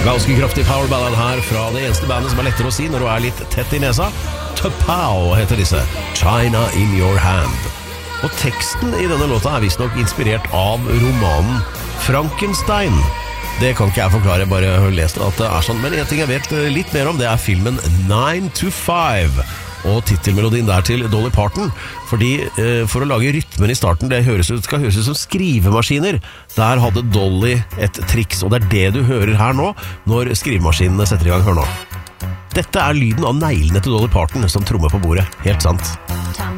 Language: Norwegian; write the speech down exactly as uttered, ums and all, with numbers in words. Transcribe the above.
Ganske kraftig powerballad her fra det eneste bandet som er lettere å si når du er litt tett i nesa. Tupau heter disse. China in your hand. Og teksten i denne låta er visst nok inspirert av romanen Frankenstein. Det kan ikke jeg forklare, jeg bare har lest at det er sånn. Men en ting jeg vet litt mer om, det er filmen nine to five. Og titelmelodien der til Dolly Parton. Fordi eh, for å lage rytmen i starten, det høres ut, skal høres ut som skrivemaskiner. Der hadde Dolly et triks, og det er det du hører her nå, når skrivemaskinene setter i gang. Hør nå. Dette er lyden av neglene til Dolly Parton som trommer på bordet. Helt sant.